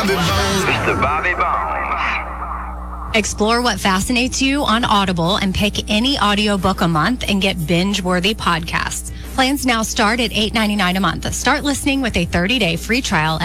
Bobby Bones. Mr. Bobby Bones. Explore what fascinates you on Audible and pick any audiobook a month and get binge-worthy podcasts. Plans now start at $8.99 a month. Start listening with a 30-day free trial